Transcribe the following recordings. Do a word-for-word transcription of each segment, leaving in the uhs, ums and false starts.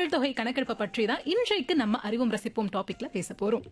மக்கள் தொகை கணக்கெடுப்பை பற்றி தான் இன்றைக்கு நம்ம அறிவும் ரசிப்போம் டாபிக்ல பேச போறோம்.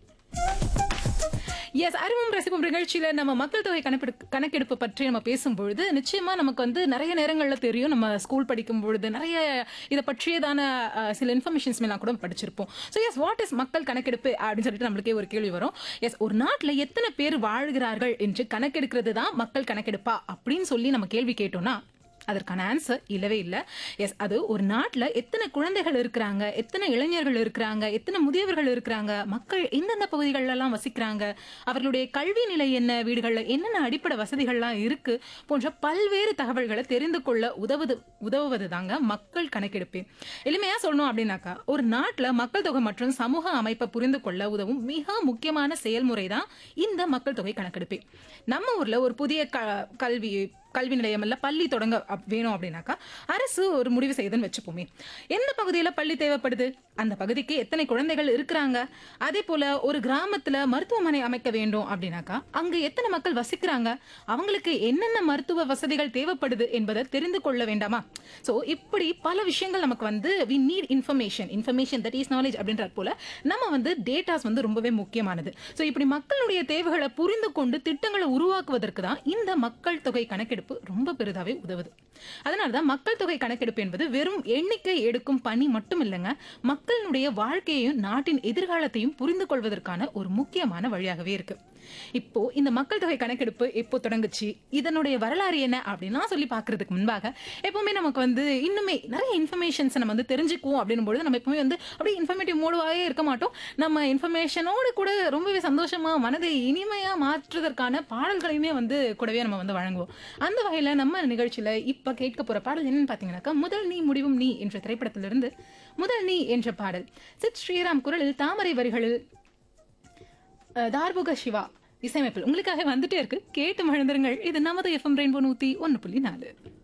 எஸ், அறிவும் ரசிப்பும் நிகழ்ச்சியில நம்ம மக்கள் தொகை கணக்கெடுப்பு கணக்கெடுப்பு பற்றி நம்ம பேசும்பொழுது நிச்சயமா நமக்கு வந்து நிறைய நேரங்கள்ல தெரியும். நம்ம ஸ்கூல் படிக்கும் பொழுது நிறைய இதை பற்றியதான சில இன்ஃபர்மேஷன்ஸ் எல்லாம் கூட படிச்சிருப்போம். ஸோ எஸ், வாட் இஸ் மக்கள் கணக்கெடுப்பு அப்படின்னு சொல்லிட்டு நம்மளுக்கே ஒரு கேள்வி வரும். எஸ், ஒரு நாட்டில் எத்தனை பேர் வாழ்கிறார்கள் என்று கணக்கெடுக்கிறது தான் மக்கள் கணக்கெடுப்பா அப்படின்னு சொல்லி நம்ம கேள்வி கேட்டோம்னா அதற்கான ஆன்சர் இல்லவே இல்லை. எஸ், அது ஒரு நாட்டில் எத்தனை குழந்தைகள் இருக்கிறாங்க, எத்தனை இளைஞர்கள் இருக்கிறாங்க, எத்தனை முதியவர்கள் இருக்கிறாங்க, மக்கள் எந்தெந்த பகுதிகளெல்லாம் வசிக்கிறாங்க, அவர்களுடைய கல்வி நிலை என்ன, வீடுகளில் என்னென்ன அடிப்படை வசதிகள்லாம் இருக்கு போன்ற பல்வேறு தகவல்களை தெரிந்து கொள்ள உதவுது உதவுவது தாங்க மக்கள் கணக்கெடுப்பு. எளிமையா சொல்லணும் அப்படின்னாக்கா ஒரு நாட்டில் மக்கள் தொகை மற்றும் சமூக அமைப்பை புரிந்து கொள்ள உதவும் மிக முக்கியமான செயல்முறை தான் இந்த மக்கள் தொகை கணக்கெடுப்பு. நம்ம ஊர்ல ஒரு புதிய கல்வி கல்வி நிலையம் இல்ல பள்ளி தொடங்க வேணும் அப்படின்னாக்கா அரசு ஒரு முடிவு செய்யுதுன்னு வச்சுப்போமே. எந்த பகுதியில பள்ளி தேவைப்படுது, அந்த பகுதிக்கு எத்தனை குழந்தைகள் இருக்கிறாங்க, அதே போல ஒரு கிராமத்துல மருத்துவமனை அமைக்க வேண்டும் அப்படின்னாக்கா அங்க எத்தனை மக்கள் வசிக்கிறாங்க, அவங்களுக்கு என்னென்ன மருத்துவ வசதிகள் தேவைப்படுது என்பதை தெரிந்து கொள்ள வேண்டாமா? சோ இப்படி பல விஷயங்கள் நமக்கு வந்து we need information information that is knowledge அப்படின்ற போல நம்ம வந்து டேட்டாஸ் வந்து ரொம்பவே முக்கியமானது. சோ இப்படி மக்களுடைய தேவைகளை புரிந்து கொண்டு திட்டங்களை உருவாக்குவதற்கு தான் இந்த மக்கள் தொகை கணக்கெடுப்பு ரொம்ப பெரிதாவே உதவுது. அதனாலதான் மக்கள் தொகை கணக்கெடுப்பு என்பது வெறும் எண்ணிக்கை எடுக்கும் பணி மட்டும் இல்லைங்க, மக்களுடைய வாழ்க்கையையும் நாட்டின் எதிர்காலத்தையும் புரிந்து கொள்வதற்கான ஒரு முக்கியமான வழியாகவே இருக்கு. இப்போ இந்த மக்கள் தொகை கணக்கெடுப்பு எப்போ தொடங்குச்சு, இதனுடைய வரலாறு என்ன அப்படின்னா சொல்லி பாக்குறதுக்கு முன்பாக எப்பவுமே நமக்கு வந்து இன்னுமே நிறைய இன்ஃபர்மேஷன்ஸ் நம்ம வந்து தெரிஞ்சுக்குவோம் அப்படின்னும் பொழுது நம்ம எப்பவுமே வந்து அப்படியே இன்ஃபர்மேட்டிவ் மோடுவாகவே இருக்க மாட்டோம். நம்ம இன்ஃபர்மேஷனோடு கூட ரொம்பவே சந்தோஷமா மனதை இனிமையா மாற்றுவதற்கான பாடல்களையுமே வந்து கூடவே நம்ம வந்து வழங்குவோம். அந்த வகையில நம்ம நிகழ்ச்சியில இப்ப கேட்க போற பாடல் என்னன்னு பாத்தீங்கன்னாக்கா முதல் நீ முடிவும் நீ என்ற திரைப்படத்திலிருந்து முதல் நீ என்ற பாடல் சித் ஸ்ரீராம் குரலில் தாமரை வரிகளில் தார்புக சிவா இசையமைப்பில் உங்களுக்காக வந்துட்டே இருக்கு. கேட்டு மகிழ்ந்திருங்கள். இது நமது எஃப்எம் ரெயின்போ நூத்தி ஒன்னு புள்ளி நாலு.